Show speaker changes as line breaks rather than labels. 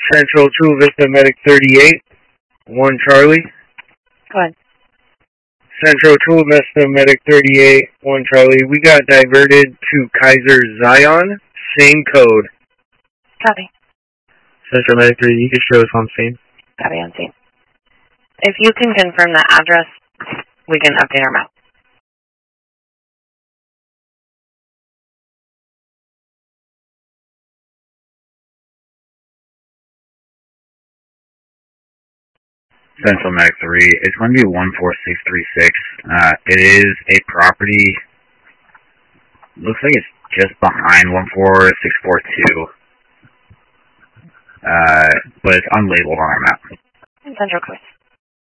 Central Chula Vista Medic 38, 1 Charlie.
Go ahead.
Central Chula Vista Medic 38, 1 Charlie. We got diverted to Kaiser Zion, same code.
Copy.
Central Medic 3, you can show us on scene.
Copy, on scene. If you can confirm the address, we can update our map.
Central Medic 3, it's going to be 14636. It is a property, looks like it's just behind 14642. But it's unlabeled on our map.
Central Coast.